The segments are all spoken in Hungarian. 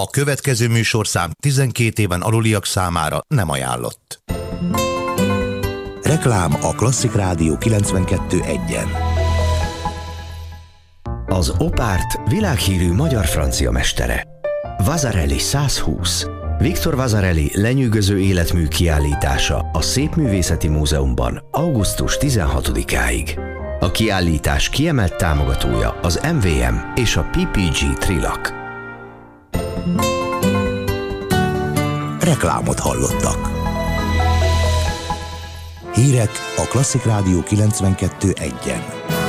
A következő műsorszám 12 éven aluliak számára nem ajánlott. Reklám a Klasszik Rádió 92.1-en. Az Opárt világhírű magyar-francia mestere. Vasarely 120. Viktor Vasarely lenyűgöző életmű kiállítása a Szépművészeti Múzeumban augusztus 16-áig. A kiállítás kiemelt támogatója az MVM és a PPG Trilac. Reklámot hallottak. Hírek a Klasszik Rádió 92.1-en.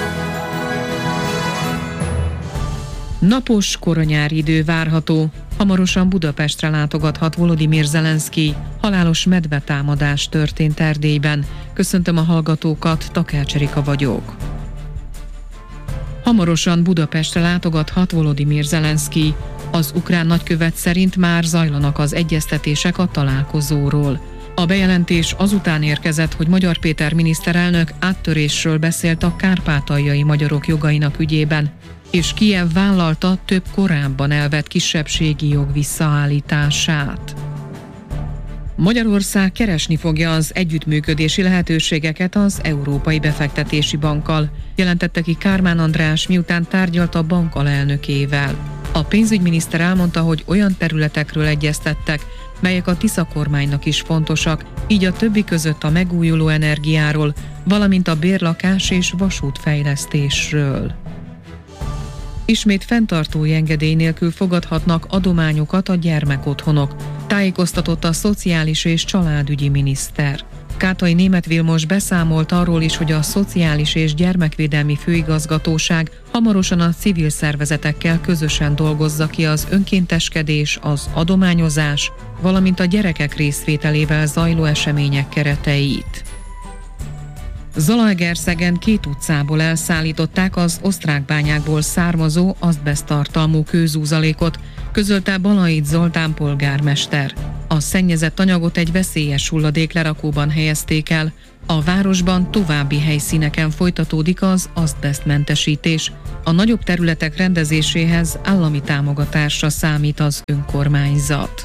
Napos koronyári idő várható. Hamarosan Budapestre látogathat Volodymyr Zelenszkij. Halálos medvetámadás történt Erdélyben. Köszöntöm a hallgatókat, Takács Erika vagyok. Hamarosan Budapestre látogathat Volodymyr Zelenszkij. Az ukrán nagykövet szerint már zajlanak az egyeztetések a találkozóról. A bejelentés azután érkezett, hogy Magyar Péter miniszterelnök áttörésről beszélt a kárpátaljai magyarok jogainak ügyében, és Kijev vállalta több korábban elvett kisebbségi jog visszaállítását. Magyarország keresni fogja az együttműködési lehetőségeket az Európai Befektetési Bankkal, jelentette ki Kármán András, miután tárgyalt a bank alelnökével. A pénzügyminiszter elmondta, hogy olyan területekről egyeztettek, melyek a Tisza kormánynak is fontosak, így a többi között a megújuló energiáról, valamint a bérlakás és vasútfejlesztésről. Ismét fenntartói engedély nélkül fogadhatnak adományokat a gyermekotthonok, tájékoztatott a Szociális és Családügyi miniszter. Kátai Németh Vilmos beszámolt arról is, hogy a Szociális és Gyermekvédelmi Főigazgatóság hamarosan a civil szervezetekkel közösen dolgozza ki az önkénteskedés, az adományozás, valamint a gyerekek részvételével zajló események kereteit. Zalaegerszegen 2 utcából elszállították az osztrák bányákból származó azbeszttartalmú kőzúzalékot, közölte Balait Zoltán polgármester. A szennyezett anyagot egy veszélyes hulladéklerakóban helyezték el. A városban további helyszíneken folytatódik az azbesztmentesítés. A nagyobb területek rendezéséhez állami támogatásra számít az önkormányzat.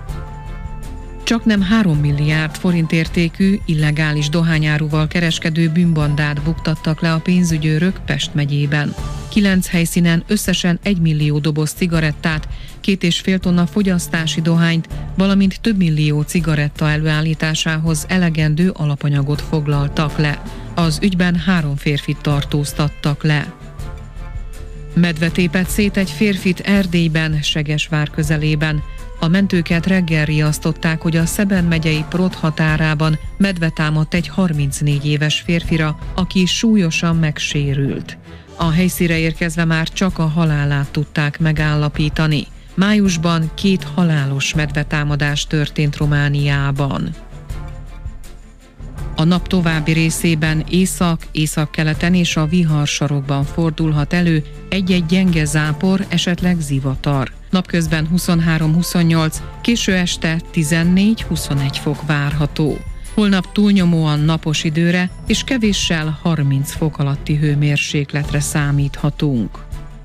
Csaknem 3 milliárd forint értékű, illegális dohányáruval kereskedő bűnbandát buktattak le a pénzügyőrök Pest megyében. 9 helyszínen összesen 1 millió doboz cigarettát, 2,5 tonna fogyasztási dohányt, valamint több millió cigaretta előállításához elegendő alapanyagot foglaltak le. Az ügyben 3 férfit tartóztattak le. Medve tépett szét egy férfit Erdélyben, Segesvár közelében. A mentőket reggel riasztották, hogy a Szeben megyei Prot határában medve támadt egy 34 éves férfira, aki súlyosan megsérült. A helyszínre érkezve már csak a halálát tudták megállapítani. Májusban 2 halálos medvetámadás történt Romániában. A nap további részében észak-északkeleten és a viharsarokban fordulhat elő egy-egy gyenge zápor, esetleg zivatar. Napközben 23-28, késő este 14-21 fok várható. Holnap túlnyomóan napos időre és kevéssel 30 fok alatti hőmérsékletre számíthatunk.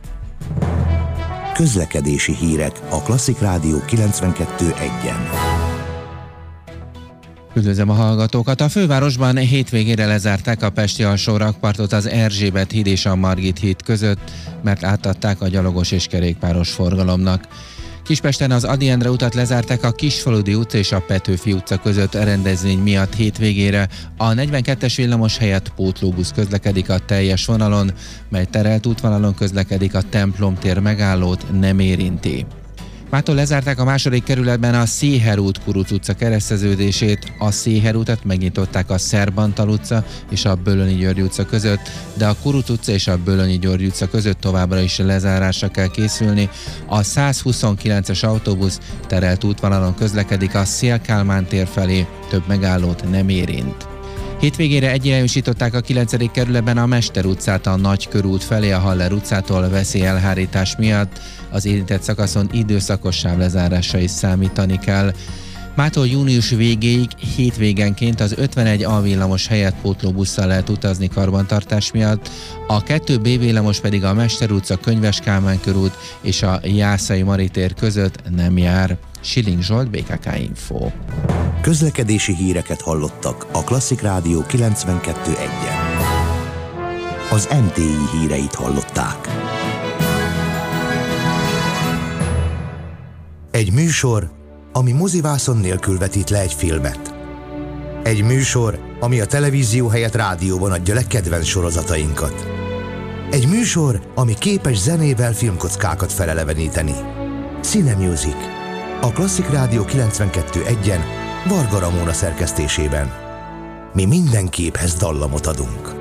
Közlekedési hírek a Klasszik Rádió 92.1-en. Üdvözlöm a hallgatókat! A fővárosban hétvégére lezárták a pesti alsó rakpartot az Erzsébet híd és a Margit híd között, mert átadták a gyalogos és kerékpáros forgalomnak. Kispesten az Ady Endre utat lezárták a Kisfaludy utca és a Petőfi utca között rendezvény miatt hétvégére. A 42-es villamos helyett pótlóbusz közlekedik a teljes vonalon, mely terelt útvonalon közlekedik, a Templom tér megállót nem érinti. Mától lezárták a második kerületben a Széher út Kuruc utca kereszteződését, a Széher utat megnyitották a Szerbantal utca és a Bölöni György utca között, de a Kuruc utca és a Bölöni György utca között továbbra is lezárásra kell készülni. A 129-es autóbusz terelt útvonalon közlekedik a Széll-Kálmán tér felé, több megállót nem érint. Hétvégére egyirányosították a 9. kerületben a Mester utcát a Nagykörút felé a Haller utcától veszélyelhárítás miatt, az érintett szakaszon időszakos sávlezárásra is számítani kell. Mától június végéig hétvégenként az 51 A villamos helyett pótlóbusszal lehet utazni karbantartás miatt, a 2B villamos pedig a Mester utca, Könyves Kálmán körút és a Jászai Maritér között nem jár. Schilling Zsolt, BKK Info. Közlekedési híreket hallottak a Klasszik Rádió 92.1-en. Az MTI híreit hallották. Egy műsor, ami mozivászon nélkül vetít le egy filmet. Egy műsor, ami a televízió helyett rádióban adja le kedvenc sorozatainkat. Egy műsor, ami képes zenével filmkockákat feleleveníteni. Cinemusic. A Klasszik Rádió 92.1-en Varga Ramóna szerkesztésében. Mi minden képhez dallamot adunk.